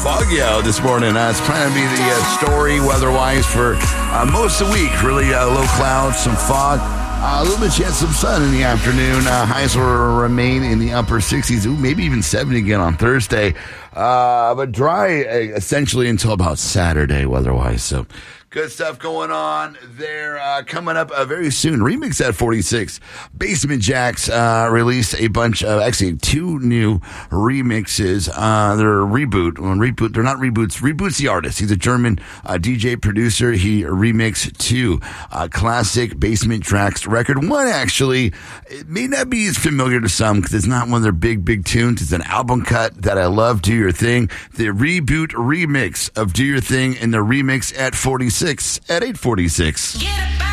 foggy out this morning. It's trying to be the story weather-wise for most of the week. Really low clouds, some fog. A little bit chance of sun in the afternoon. Highs will remain in the upper 60s. Ooh, maybe even 70 again on Thursday. But dry essentially until about Saturday weather-wise. So good stuff going on there. Coming up very soon. Remix at 46. Basement Jaxx released a bunch of, actually, 2 new remixes. They're a reboot. They're not reboots. Reboot's the artist. He's a German DJ producer. He remixed 2 classic Basement Jaxx record. One, actually, it may not be as familiar to some because it's not one of their big tunes. It's an album cut that I love, Do Your Thing. The reboot remix of Do Your Thing in the remix at 46 at 8:46.